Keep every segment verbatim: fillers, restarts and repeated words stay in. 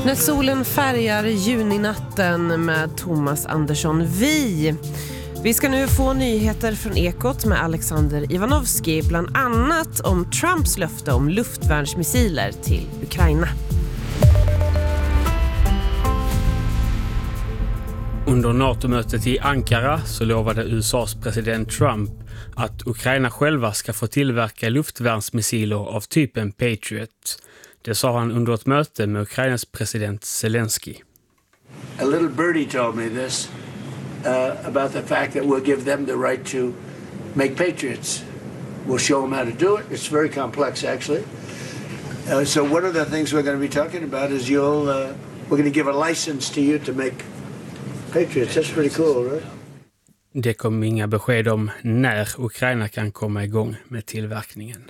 När solen färgar juninatten med Thomas Andersson Vi. Vi ska nu få nyheter från Ekot med Alexander Ivanovski, bland annat om Trumps löfte om luftvärnsmissiler till Ukraina. Under NATO-mötet i Ankara så lovade U S A:s president Trump att Ukraina själva ska få tillverka luftvärnsmissiler av typen Patriot. Det sa han under ett möte med Ukrainas president Zelensky. A little birdie told me this uh, about the fact that we'll give them the right to make Patriots. We'll show them how to do it. It's very complex, actually. Uh, so one of the things we're going to be talking about is you'll uh, we're going to give a license to you to make Patriots. That's pretty cool, right? Det kom inga besked om när Ukraina kan komma igång med tillverkningen.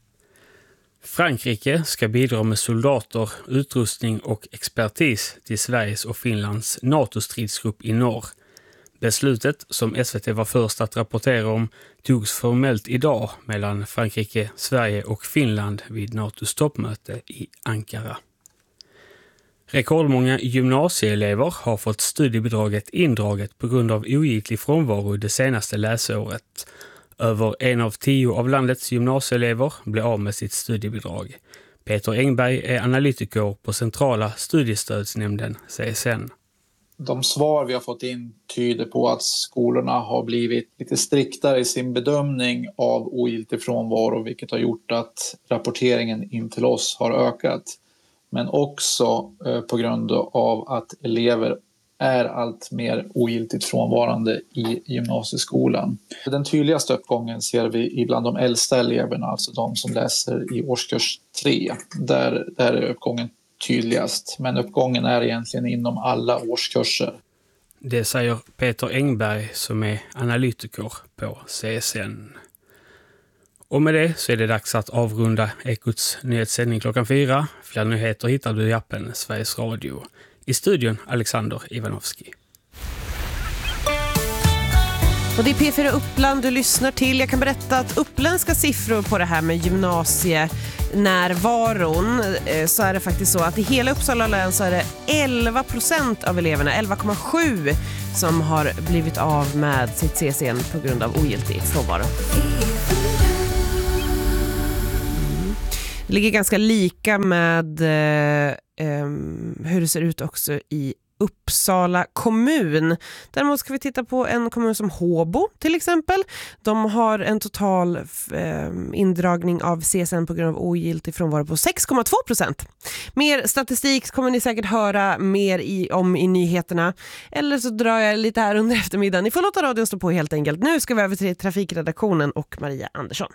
Frankrike ska bidra med soldater, utrustning och expertis till Sveriges och Finlands NATO-stridsgrupp i norr. Beslutet, som S V T var först att rapportera om, togs formellt idag mellan Frankrike, Sverige och Finland vid NATOs toppmöte i Ankara. Rekordmånga gymnasieelever har fått studiebidraget indraget på grund av ogiltig frånvaro det senaste läsåret. Över en av tio av landets gymnasieelever blir av med sitt studiebidrag. Peter Engberg är analytiker på Centrala studiestödsnämnden C S N. De svar vi har fått in tyder på att skolorna har blivit lite striktare i sin bedömning av ogiltig frånvaro, vilket har gjort att rapporteringen in till oss har ökat. Men också eh, på grund av att elever är allt mer ogiltigt frånvarande i gymnasieskolan. Den tydligaste uppgången ser vi bland de äldsta eleverna, alltså de som läser i årskurs tre. Där, där är uppgången tydligast, men uppgången är egentligen inom alla årskurser. Det säger Peter Engberg som är analytiker på C S N. Och med det så är det dags att avrunda Ekots nyhetssändning klockan fyra. Fler nyheter hittar du i appen Sveriges Radio. I studion Alexander Ivanovski. Och det är P fyra Uppland du lyssnar till. Jag kan berätta att uppländska siffror på det här med gymnasienärvaron, så är det faktiskt så att i hela Uppsala län så är det elva procent av eleverna, elva komma sju, som har blivit av med sitt C C N på grund av ogiltig frånvaro. Det ligger ganska lika med eh, eh, hur det ser ut också i Uppsala kommun. Däremot ska vi titta på en kommun som Håbo till exempel. De har en total eh, indragning av C S N på grund av ogiltig frånvaro på sex komma två procent. Mer statistik kommer ni säkert höra mer i, om i nyheterna. Eller så drar jag lite här under eftermiddagen. Ni får låta radion stå på helt enkelt. Nu ska vi över till trafikredaktionen och Maria Andersson.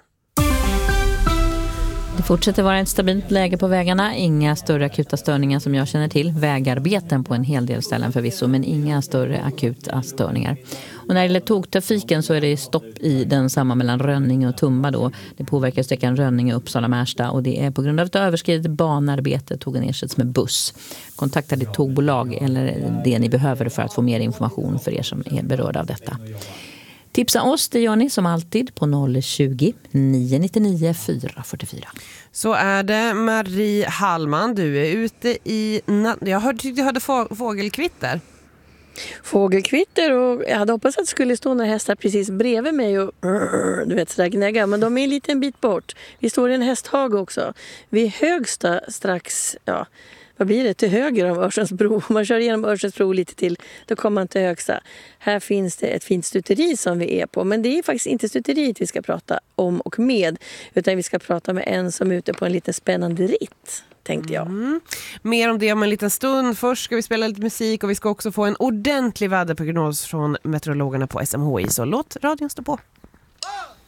Det fortsätter vara ett stabilt läge på vägarna. Inga större akuta störningar som jag känner till. Vägarbeten på en hel del ställen förvisso, men inga större akuta störningar. Och när det gäller tågtrafiken så är det stopp i den samma mellan Rönninge och Tumba då. Det påverkar sträckan Rönninge och Uppsala-Märsta och det är på grund av ett överskridet banarbete. Tågen ersätts med buss. Kontakta ditt tågbolag eller det ni behöver för att få mer information för er som är berörda av detta. Tipsa oss, det gör ni som alltid på noll tjugo, nio nio nio, fyra fyra fyra. Så är det. Marie Hallman, du är ute i... Jag hörde, jag hörde få, fågelkvitter. Fågelkvitter, och jag hade hoppats att det skulle stå några hästar precis bredvid mig och du vet sådär gnägga, men de är en liten bit bort. Vi står i en hästhage också. Vi är Högsta strax, ja... Vad blir det? Till höger om Örsundsbro. Om man kör igenom Örsundsbro lite till, då kommer man till Högsta. Här finns det ett fint stuteri som vi är på. Men det är faktiskt inte stuteriet vi ska prata om och med. Utan vi ska prata med en som är ute på en liten spännande ritt, tänkte jag. Mm. Mer om det om en liten stund. Först ska vi spela lite musik och vi ska också få en ordentlig väderprognos från meteorologerna på S M H I. Så låt radion stå på.